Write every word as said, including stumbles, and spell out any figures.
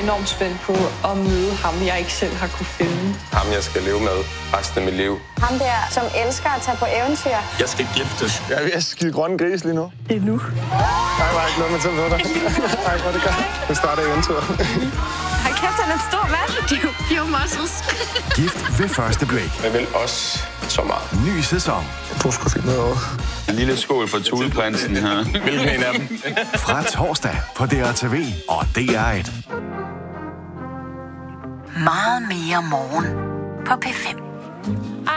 enormt spændt på at møde ham, jeg ikke selv har kunne finde. Ham, jeg skal leve med resten af mit liv. Ham der, som elsker at tage på eventyr. Jeg skal giftes. Jeg er ved at skide grønne gris lige nu. Endnu. Nej, jeg har ikke noget med til at dig. Nej, hvor er det godt. Nu starter eventyret. Hold kæft, han er en stor mand. Pure muscles. Gift ved første blik. Jeg vil også så meget. Ny sæson. Du skulle finde noget over. En lille skål for Thuleprinsen her. Hvilken en af dem? Fra torsdag på D R T V og D R et. Meget mere morgen på P fem.